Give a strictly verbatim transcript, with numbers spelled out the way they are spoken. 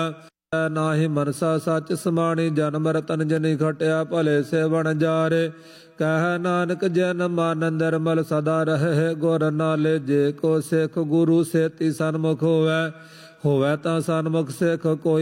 ਨਾਹੀ ਮਨਸਾ ਸੱਚ ਸਮਾਣੀ ਜਨਮ ਰਤਨ ਜਨੀ ਖਟਿਆ ਭਲੇ ਸੇ ਬਣ ਜਾਰੇ ਕਹਿ ਨਾਨਕ ਜਨ ਮਨ ਨਿਰਮਲ ਸਦਾ ਰਹੇ ਗੁਰ ਨਾਲੇ ਜੇ ਕੋ ਸਿੱਖ ਗੁਰੂ ਸੇਤੀ ਸਨਮੁਖ ਹੋਵੈ ਹੋਵੈ ਤਾਂ ਸਨਮੁਖ ਸਿੱਖ ਕੋਈ